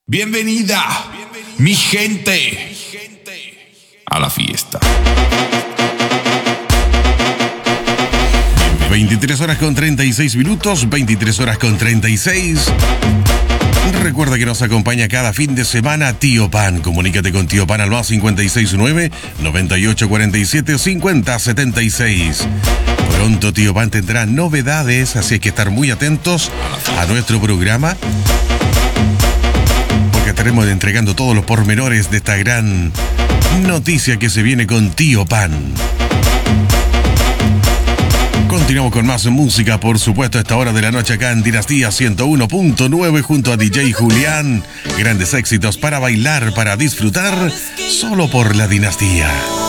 Bienvenida, mi gente, a la fiesta. 23 horas con 36 minutos, 23 horas con 36. Recuerda que nos acompaña cada fin de semana Tío Pan. Comunícate con Tío Pan al más 569-9847-5076. Pronto Tío Pan tendrá novedades, así hay que estar muy atentos a nuestro programa, porque estaremos entregando todos los pormenores de esta gran noticia que se viene con Tío Pan. Continuamos con más música, por supuesto, a esta hora de la noche acá en Dinastía 101.9 junto a DJ Julián. Grandes éxitos para bailar, para disfrutar, solo por la Dinastía.